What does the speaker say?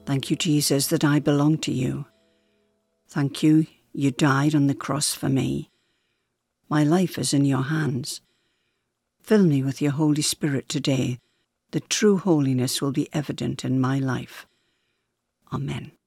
Thank you, Jesus, that I belong to you. Thank you, you died on the cross for me. My life is in your hands. Fill me with your Holy Spirit today, that true holiness will be evident in my life. Amen.